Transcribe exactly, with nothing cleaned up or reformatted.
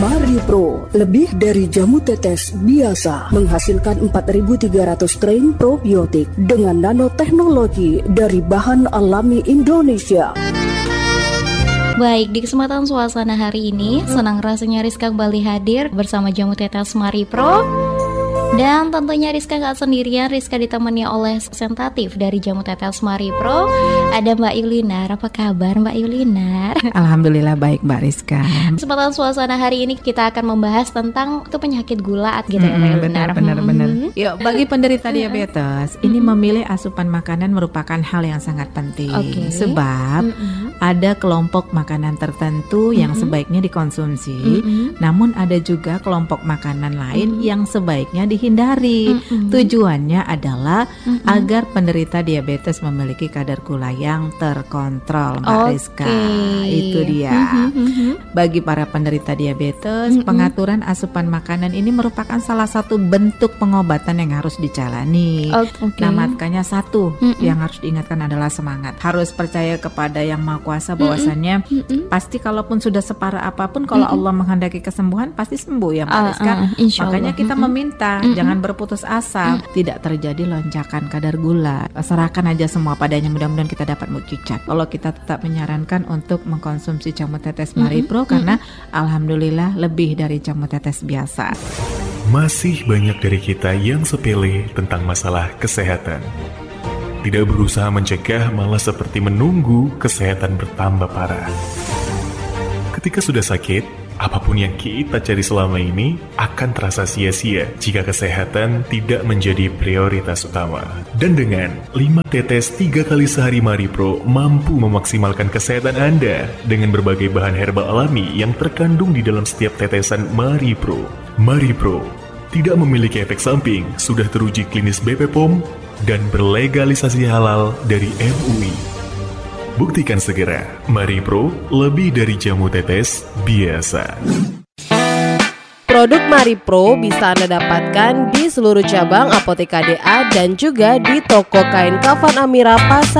MariPro, lebih dari jamu tetes biasa, menghasilkan empat ribu tiga ratus strain probiotik dengan nanoteknologi dari bahan alami Indonesia. Baik, di kesempatan suasana hari ini, senang rasanya Rizka kembali hadir bersama jamu tetes MariPro. Dan tentunya Rizka gak sendirian, Rizka ditemani oleh representatif dari jamu tetes MariPro. Ada Mbak Yulinar. Apa kabar Mbak Yulinar? Alhamdulillah baik Mbak Rizka. Kesempatan suasana hari ini kita akan membahas tentang itu penyakit gula gitu ya Mbak Yulinar. Benar-benar. Yuk, bagi penderita diabetes, ini memilih asupan makanan merupakan hal yang sangat penting. Okay. Sebab mm-hmm. ada kelompok makanan tertentu yang mm-hmm. sebaiknya dikonsumsi, mm-hmm. namun ada juga kelompok makanan lain mm-hmm. yang sebaiknya di hindari. Mm-hmm. Tujuannya adalah mm-hmm. agar penderita diabetes memiliki kadar gula yang terkontrol, Mbak okay. Rizka. Itu dia. Mm-hmm. Bagi para penderita diabetes, mm-hmm. pengaturan asupan makanan ini merupakan salah satu bentuk pengobatan yang harus dijalani. Okay. Nah, makanya satu mm-hmm. yang harus diingatkan adalah semangat. Harus percaya kepada Yang Maha Kuasa bahwasannya mm-hmm. pasti kalaupun sudah separah apapun, kalau mm-hmm. Allah menghendaki kesembuhan pasti sembuh ya, Mbak uh, Rizka. Uh, makanya kita mm-hmm. meminta mm-hmm. jangan berputus asa, mm. tidak terjadi lonjakan kadar gula. Serahkan aja semua padanya, mudah-mudahan kita dapat mukjizat. Kalau kita tetap menyarankan untuk mengkonsumsi jamu tetes MariPro, mm-hmm. karena mm-hmm. alhamdulillah lebih dari jamu tetes biasa. Masih banyak dari kita yang sepele tentang masalah kesehatan. Tidak berusaha mencegah, malah seperti menunggu kesehatan bertambah parah. Ketika sudah sakit, apapun yang kita cari selama ini akan terasa sia-sia jika kesehatan tidak menjadi prioritas utama. Dan dengan lima tetes tiga kali sehari MariPro mampu memaksimalkan kesehatan Anda dengan berbagai bahan herbal alami yang terkandung di dalam setiap tetesan MariPro. MariPro tidak memiliki efek samping, sudah teruji klinis B P P O M dan berlegalisasi halal dari M U I. Buktikan segera, MariPro lebih dari jamu tetes biasa. Produk MariPro bisa Anda dapatkan di seluruh cabang Apotek K D A dan juga di toko kain Kafan Amira Pasar